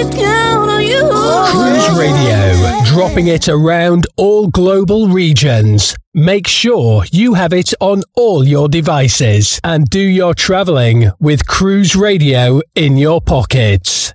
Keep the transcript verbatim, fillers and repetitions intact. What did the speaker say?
always count on you. Cruise Radio, dropping it around all global regions. Make sure you have it on all your devices and do your travelling with Cruise Radio in your pockets.